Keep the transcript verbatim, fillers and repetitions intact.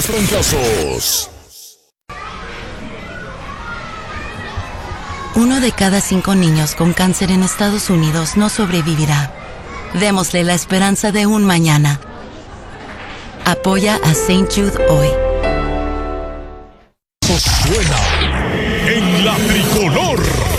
los trancazos. Uno de cada cinco niños con cáncer en Estados Unidos no sobrevivirá. Démosle la esperanza de un mañana. Apoya a Saint Jude hoy. Suena en la tricolor.